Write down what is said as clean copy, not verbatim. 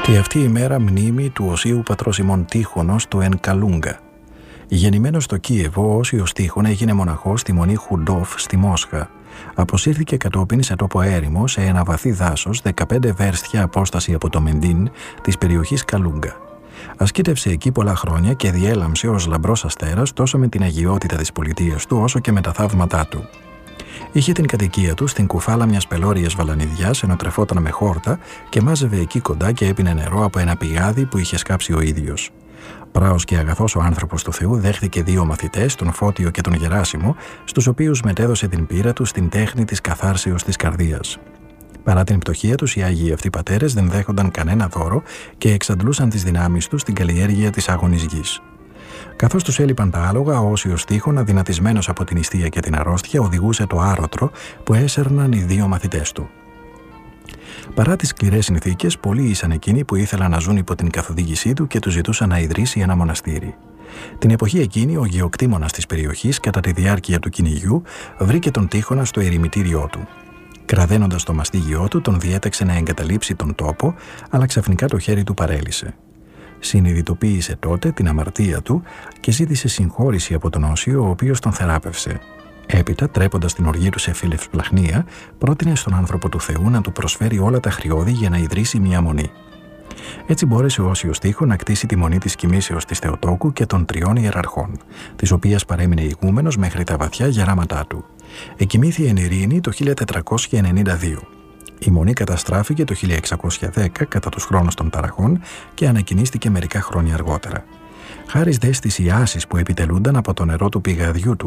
Τη αυτή η μέρα μνήμη του Οσίου Πατρός ημών Τύχωνος του Εν Καλούγκα. Γεννημένος στο Κίεβο, ο Όσιος Τύχων έγινε μοναχός στη μονή Χουντόφ στη Μόσχα. Αποσύρθηκε κατόπιν σε τόπο έρημο σε ένα βαθύ δάσος 15 βέρστια απόσταση από το Μεντίν της περιοχής Καλούγκα. Ασκήτευσε εκεί πολλά χρόνια και διέλαμψε ως λαμπρός αστέρας τόσο με την αγιότητα της πολιτείας του όσο και με τα θαύματά του. Είχε την κατοικία του στην κουφάλα μιας πελώριας βαλανιδιάς, ενώ τρεφόταν με χόρτα και μάζευε εκεί κοντά και έπινε νερό από ένα πηγάδι που είχε σκάψει ο ίδιος. Πράος και αγαθός ο άνθρωπος του Θεού δέχθηκε 2 μαθητές, τον Φώτιο και τον Γεράσιμο, στους οποίους μετέδωσε την πείρα του στην τέχνη της καθάρσεως της καρδίας. Παρά την πτωχία τους, οι Άγιοι αυτοί πατέρες δεν δέχονταν κανένα δώρο και εξαντλούσαν τις δυνάμεις τους στην καλλιέργεια της άγονης γης. Καθώς τους έλειπαν τα άλογα, ο Όσιος Τύχων, αδυνατισμένος από την ιστία και την αρρώστια, οδηγούσε το άρωτρο που έσερναν οι 2 μαθητές του. Παρά τις σκληρές συνθήκες, πολλοί ήσαν εκείνοι που ήθελαν να ζουν υπό την καθοδήγησή του και του ζητούσαν να ιδρύσει ένα μοναστήρι. Την εποχή εκείνη, ο γεωκτήμονας της περιοχής, κατά τη διάρκεια του κυνηγιού, βρήκε τον Τύχωνα στο ερημητήριό του. Κραδένοντας το μαστίγιό του, τον διέταξε να εγκαταλείψει τον τόπο, αλλά ξαφνικά το χέρι του παρέλυσε. Συνειδητοποίησε τότε την αμαρτία του και ζήτησε συγχώρηση από τον Όσιο, ο οποίος τον θεράπευσε. Έπειτα, τρέποντας την οργή του σε φιλευσπλαχνία, πρότεινε στον άνθρωπο του Θεού να του προσφέρει όλα τα χρειώδη για να ιδρύσει μια μονή. Έτσι μπόρεσε ο Όσιος Τύχων να κτίσει τη μονή της κοιμήσεως της Θεοτόκου και των 3 ιεραρχών, της οποίας παρέμεινε ηγούμενος μέχρι τα βαθιά γεράματά του. Εκοιμήθη εν ειρήνη το 1492. Η μονή καταστράφηκε το 1610 κατά τους χρόνους των ταραχών και ανακοινίστηκε μερικά χρόνια αργότερα. Χάρις δε στις ιάσεις που επιτελούνταν από το νερό του πηγαδιού του